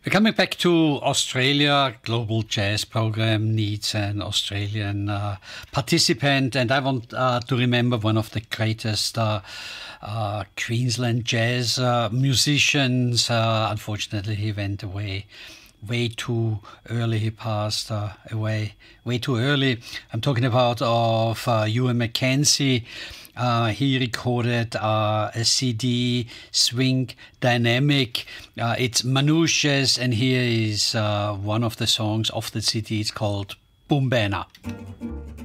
Coming back to Australia, Global Jazz Program needs an Australian participant, and I want to remember one of the greatest Queensland jazz musicians. Unfortunately, he went away way too early. He passed away way too early. I'm talking about of Ewan McKenzie. He recorded a CD, Swing Dynamic. It's Manouches, and here is one of the songs of the CD. It's called Boom Banner.